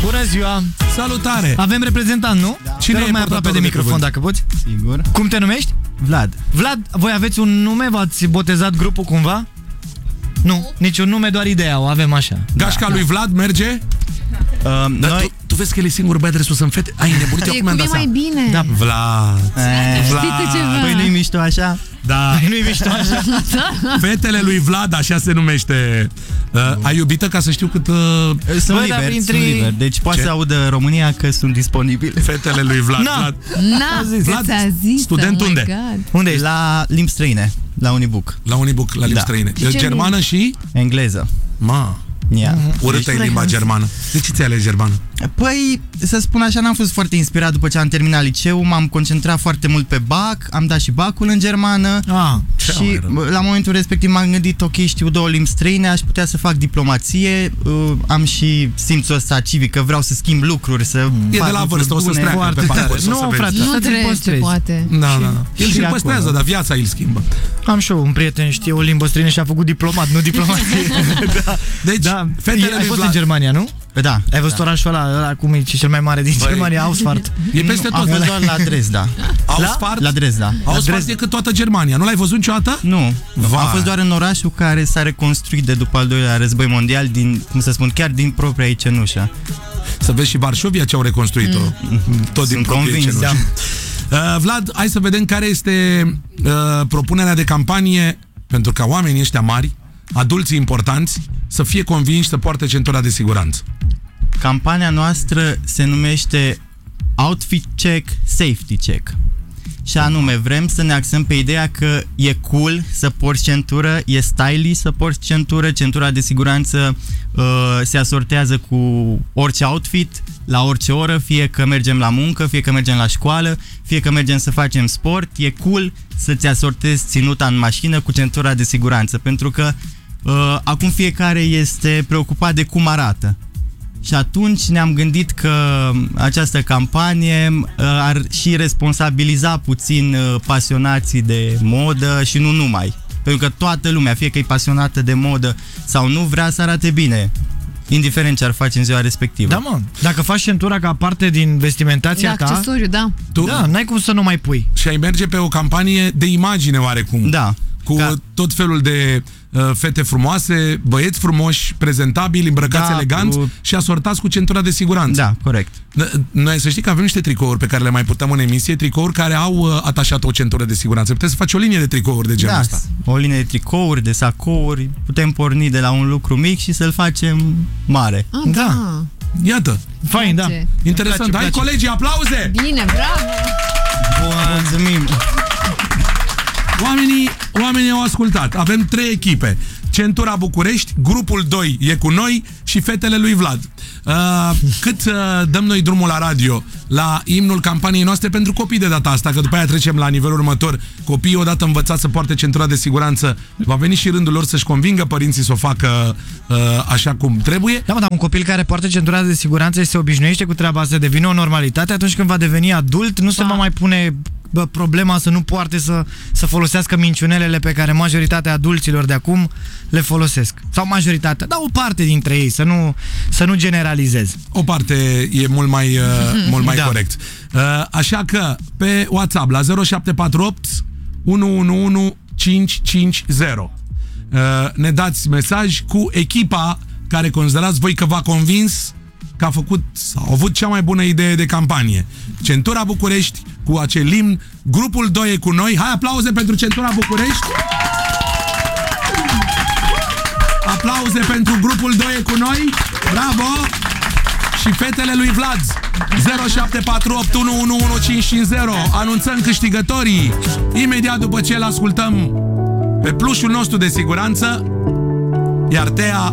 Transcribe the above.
Bună ziua! Salutare! Avem reprezentant, nu? Da. Cine te rog e mai aproape de microfon, dacă poți. Sigur. Cum te numești? Vlad. Vlad, voi aveți un nume? V-ați botezat grupul cumva? Nu, niciun nume, doar ideea, o avem așa. Gașca lui Vlad merge? Dar Noi... tu vezi că el e singur băiat de sus în fete? Ai nebunit, eu acum mi-am dat mai seama. bine. Da. Vlad. Știi tu ceva? Păi nu-i mișto așa? Da. Nu-i mișto așa. Fetele lui Vlad, așa se numește. Ai iubită, ca să știu cât... Sunt Bă, liber, dar sunt liber. Deci poate să audă România că sunt disponibile. Fetele lui Vlad. Na. Vlad. Vlad, ți-a zis, student oh my unde? God. Unde ești? La limbi străine, la Unibuc. La Unibuc, la limbi străine. ce Germană și... Engleză. Ma. Yeah. Urâtă e limba germană. De ce ți-ai ales germană? Păi, să spun așa, n-am fost foarte inspirat după ce am terminat liceu, m-am concentrat foarte mult pe BAC, am dat și BAC-ul în germană și la momentul respectiv m-am gândit, ok, știu 2 limbi străine, aș putea să fac diplomație, am și simțul ăsta civic, că vreau să schimb lucruri, să E fac de la vârstă, o să-ți treacă Foarte pe tare. parcurs. Nu, frate, Nu trece, poate. Da. El și-l acolo. păstrează, dar viața îl schimbă. Am și eu un prieten, știe o limbă străină și a făcut diplomat, nu diplomație. Deci, Da. fetele Ai lui fost Vlad... în Germania, nu? Da. Ai văzut orașul ăla cum e cel mai mare din Germania, Ausfahrt? E peste Am tot. fost doar la Dresda. Ausfahrt? La Dresda. Ausfahrt e cât toată Germania. Nu l-ai văzut niciodată? Nu. Vai. Am fost doar în orașul care s-a reconstruit de după al doilea război mondial, din, cum să spun, chiar din propria ei cenușă. Să vezi și Varșovia ce au reconstruit-o. Tot din Sunt proprie convins, cenușă. Vlad, hai să vedem care este propunerea de campanie pentru ca oamenii ăștia mari, adulții importanți, să fie convinși să poarte centura de siguranță. Campania noastră se numește Outfit Check, Safety Check. Și anume, vrem să ne axăm pe ideea că e cool să porți centură, e stylish să porți centură, centura de siguranță se asortează cu orice outfit, la orice oră, fie că mergem la muncă, fie că mergem la școală, fie că mergem să facem sport, e cool să-ți asortezi ținuta în mașină cu centura de siguranță, pentru că acum fiecare este preocupat de cum arată. Și atunci ne-am gândit că această campanie ar și responsabiliza puțin pasionații de modă și nu numai. Pentru că toată lumea, fie că e pasionată de modă sau nu, vrea să arate bine, indiferent ce ar face în ziua respectivă. Da, mă, dacă faci centura ca parte din vestimentația ta, accesoriu, da. Tu da, n-ai cum să nu mai pui. și ai merge pe o campanie de imagine oarecum. Da. Cu tot felul de fete frumoase, băieți frumoși, prezentabili, îmbrăcați elegant și asortați cu centura de siguranță. Da, corect. Noi să știi că avem niște tricouri pe care le mai purtăm în emisie, tricouri care au atașat o centură de siguranță. Puteți să faci o linie de tricouri de genul ăsta. O linie de tricouri, de sacouri, putem porni de la un lucru mic și să-l facem mare. Da. Iată. Fain, da. Interesant. Îmi Hai, place. colegii, aplauze! Bine, bravo! Mulțumim! Oamenii au ascultat. Avem 3 echipe. Centura București, grupul 2 e cu noi și fetele lui Vlad. Cât dăm noi drumul la radio la imnul campaniei noastre pentru copii de data asta, că după aia trecem la nivelul următor. Copiii odată învățați să poarte centura de siguranță, va veni și rândul lor să-și convingă părinții să o facă așa cum trebuie. Da, mă, dar un copil care poartă centura de siguranță și se obișnuiește cu treaba asta, devine o normalitate, atunci când va deveni adult, nu se va mai pune problema să nu poarte, să folosească minciunelele pe care majoritatea adulților de acum le folosesc. Sau majoritatea, dar o parte dintre ei, să nu generalizez. O parte e mult mai corect. Așa că pe WhatsApp la 0748 111 550 ne dați mesaj cu echipa care considerați voi că v-a convins că a făcut sau a avut cea mai bună idee de campanie. Centura București cu acel limn, grupul 2 e cu noi. Hai, aplauze pentru Centura București! Aplauze pentru grupul 2 e cu noi! Bravo! Și fetele lui Vlad 0748 111 550. Anunțăm câștigătorii imediat după ce îl ascultăm pe plușul nostru de siguranță, iar Tea